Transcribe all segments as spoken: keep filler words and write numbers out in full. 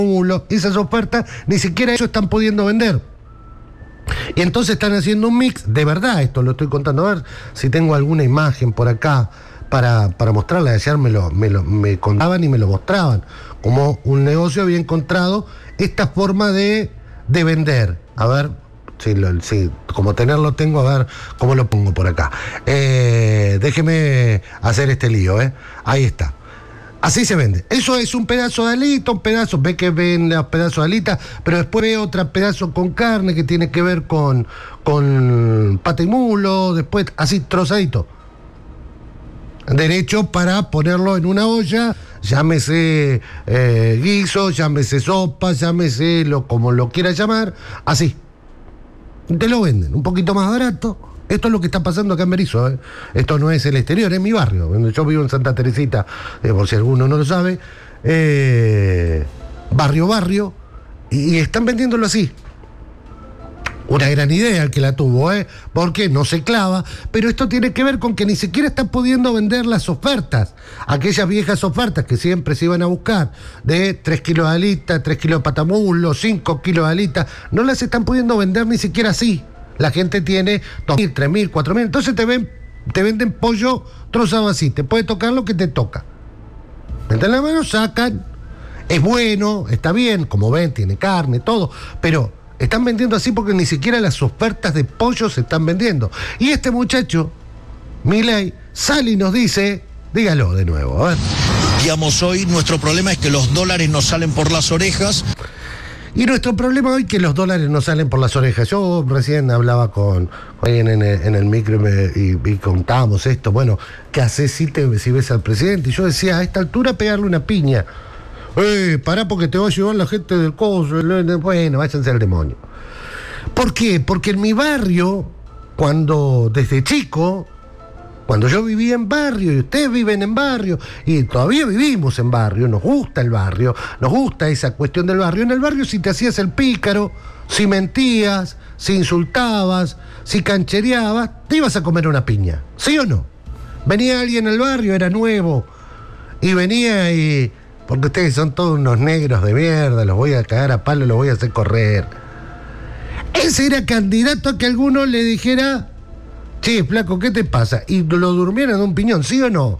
esas ofertas, ni siquiera eso están pudiendo vender. Y entonces están haciendo un mix, de verdad, esto lo estoy contando, a ver si tengo alguna imagen por acá para, para mostrarla. Ayer me lo, me lo me contaban y me lo mostraban, como un negocio había encontrado esta forma de, de vender. A ver, si, lo, si como tenerlo tengo, a ver cómo lo pongo por acá. Eh, déjeme hacer este lío, ¿eh? Ahí está. Así se vende. Eso es un pedazo de alita, un pedazo, ve que ven los pedazos de alita, pero después ve otro pedazo con carne que tiene que ver con, con pata y mulo, después así trozadito. Derecho para ponerlo en una olla, llámese eh, guiso, llámese sopa, llámese lo, como lo quiera llamar, así. Te lo venden, un poquito más barato. Esto es lo que está pasando acá en Berisso, ¿eh? Esto no es el exterior, es mi barrio. Yo vivo en Santa Teresita, eh, por si alguno no lo sabe. Eh, barrio, barrio. Y, y están vendiéndolo así. Una gran idea el que la tuvo, ¿eh? Porque no se clava. Pero esto tiene que ver con que ni siquiera están pudiendo vender las ofertas. Aquellas viejas ofertas que siempre se iban a buscar, de tres kilos de alita, tres kilos de patamulo, cinco kilos de alita, no las están pudiendo vender ni siquiera así. La gente tiene dos mil, tres mil, cuatro mil. Entonces te, ven, te venden pollo trozado así. Te puede tocar lo que te toca. Meten la mano, sacan. Es bueno, está bien. Como ven, tiene carne, todo. Pero están vendiendo así porque ni siquiera las ofertas de pollo se están vendiendo. Y este muchacho, Milei, sale y nos dice... Dígalo de nuevo, a ver. Digamos, hoy nuestro problema es que los dólares nos salen por las orejas. Y nuestro problema hoy es que los dólares no salen por las orejas. Yo recién hablaba con alguien en el, en el micro y, me, y, y contábamos esto. Bueno, ¿qué haces si, te, si ves al presidente? Y yo decía, a esta altura pegarle una piña. Eh, pará porque te va a llevar la gente del coso. Bueno, váyanse al demonio. ¿Por qué? Porque en mi barrio, cuando desde chico... Cuando yo vivía en barrio y ustedes viven en barrio y todavía vivimos en barrio, nos gusta el barrio, nos gusta esa cuestión del barrio. En el barrio si te hacías el pícaro, si mentías, si insultabas, si canchereabas, te ibas a comer una piña, ¿sí o no? Venía alguien al barrio, era nuevo, y venía y... Porque ustedes son todos unos negros de mierda, los voy a cagar a palo, los voy a hacer correr. Ese era candidato a que alguno le dijera... Che, flaco, ¿qué te pasa? Y lo durmieron en un piñón, ¿sí o no?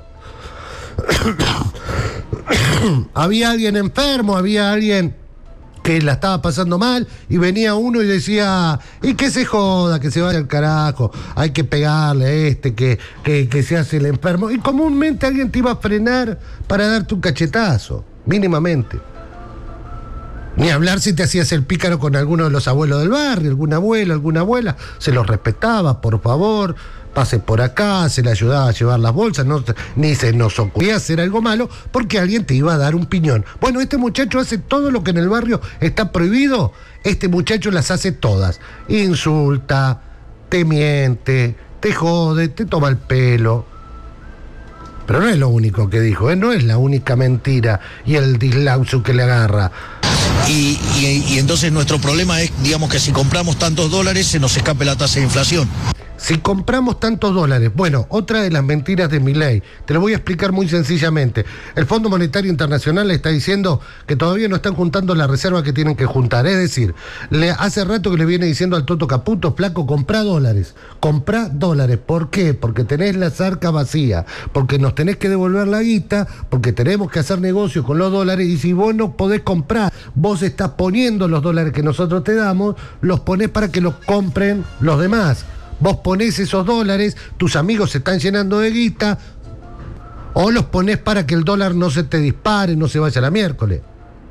Había alguien enfermo, había alguien que la estaba pasando mal, y venía uno y decía, y que se joda, que se vaya al carajo, hay que pegarle a este, que, que, que se hace el enfermo. Y comúnmente alguien te iba a frenar para darte un cachetazo, mínimamente. Ni hablar si te hacías el pícaro con alguno de los abuelos del barrio, algún abuelo, alguna abuela, se los respetaba, por favor, pase por acá, se le ayudaba a llevar las bolsas, no, ni se nos ocurría hacer algo malo porque alguien te iba a dar un piñón. Bueno, este muchacho hace todo lo que en el barrio está prohibido, este muchacho las hace todas. Insulta, te miente, te jode, te toma el pelo. Pero no es lo único que dijo, ¿eh? No es la única mentira y el dislauso que le agarra. Y, y, y entonces nuestro problema es, digamos, que si compramos tantos dólares se nos escape la tasa de inflación. Si compramos tantos dólares, bueno, otra de las mentiras de Milei, te lo voy a explicar muy sencillamente. El Fondo Monetario Internacional le está diciendo que todavía no están juntando la reserva que tienen que juntar. Es decir, le, hace rato que le viene diciendo al Toto Caputo, flaco, comprá dólares, comprá dólares. ¿Por qué? Porque tenés la zarca vacía, porque nos tenés que devolver la guita, porque tenemos que hacer negocio con los dólares, y si vos no podés comprar, vos estás poniendo los dólares que nosotros te damos, los ponés para que los compren los demás. Vos ponés esos dólares, tus amigos se están llenando de guita, o los ponés para que el dólar no se te dispare, no se vaya a la miércoles.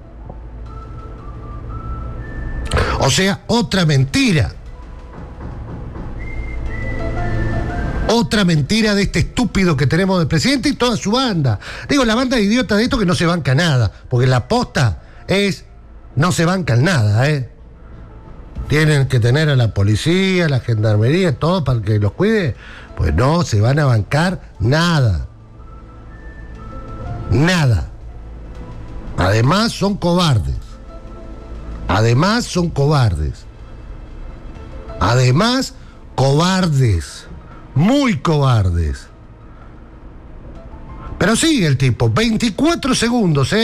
O sea, otra mentira. Otra mentira de este estúpido que tenemos de presidente y toda su banda. Digo, la banda de idiotas de esto que no se banca nada, porque la posta es, no se bancan nada, ¿eh? Tienen que tener a la policía, a la gendarmería, todo para que los cuide. Pues no se van a bancar nada. Nada. Además son cobardes. Además son cobardes. Además, cobardes. Muy cobardes. Pero sigue el tipo, veinticuatro segundos, ¿eh?